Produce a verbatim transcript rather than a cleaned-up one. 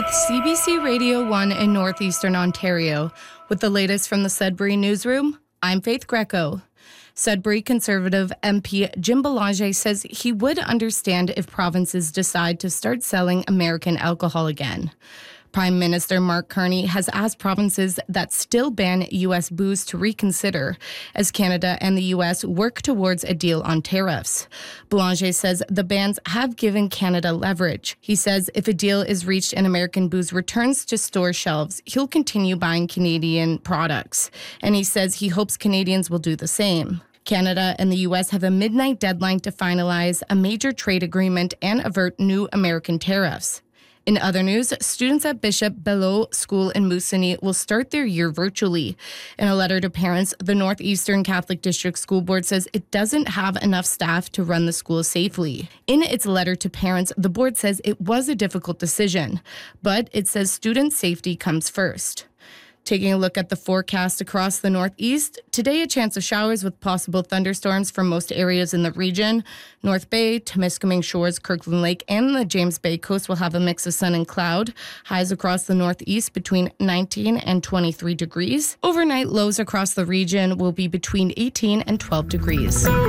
C B C Radio one in Northeastern Ontario. With the latest from the Sudbury Newsroom, I'm Faith Greco. Sudbury Conservative M P Jim Belanger says he would understand if provinces decide to start selling American alcohol again. Prime Minister Mark Carney has asked provinces that still ban U S booze to reconsider as Canada and the U S work towards a deal on tariffs. Belanger says the bans have given Canada leverage. He says if a deal is reached and American booze returns to store shelves, he'll continue buying Canadian products. And he says he hopes Canadians will do the same. Canada and the U S have a midnight deadline to finalize a major trade agreement and avert new American tariffs. In other news, students at Bishop Belleau School in Moosonee will start their year virtually. In a letter to parents, the Northeastern Catholic District School Board says it doesn't have enough staff to run the school safely. In its letter to parents, the board says it was a difficult decision, but it says student safety comes first. Taking a look at the forecast across the Northeast, today a chance of showers with possible thunderstorms for most areas in the region. North Bay, Temiskaming Shores, Kirkland Lake, and the James Bay coast will have a mix of sun and cloud. Highs across the Northeast between nineteen and twenty-three degrees. Overnight lows across the region will be between eighteen and twelve degrees.